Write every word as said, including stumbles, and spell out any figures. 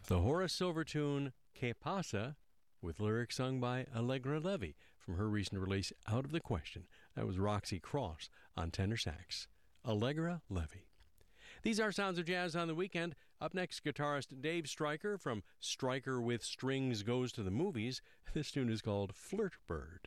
The Horace Silver tune, Que Pasa, with lyrics sung by Allegra Levy from her recent release, Out of the Question. That was Roxy Cross on tenor sax. Allegra Levy. These are Sounds of Jazz on the Weekend. Up next, guitarist Dave Stryker from Stryker with Strings Goes to the Movies. This tune is called Flirt Bird.